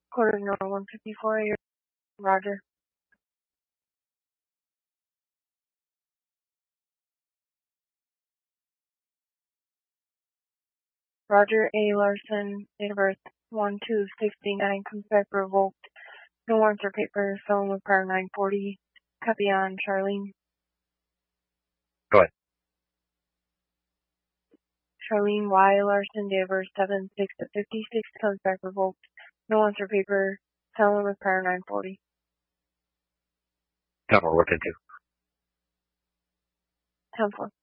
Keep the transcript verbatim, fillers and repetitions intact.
Quarter number one fifty-four, Roger. Roger A. Larson, date of birth one two sixty-nine, comes back revoked. No warrants or papers, felon with prior nine forty. Copy on Charlene. Go ahead. Charlene Y. Larson, date of birth seven six fifty-six, comes back revoked. No warrants or paper, felon with prior nine forty. Tell me what we're looking to. ten four.